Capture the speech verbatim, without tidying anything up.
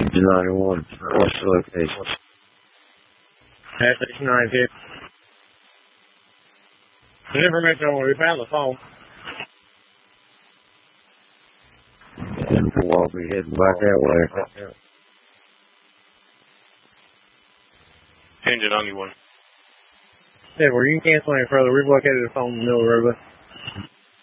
Engine ninety-one, what's the location? At station ninety-two. The information on we found the phone. And we'll be heading back that way. Engine ninety-one. Yeah, well, you can cancel any further. We've located the phone in the middle of the roadway.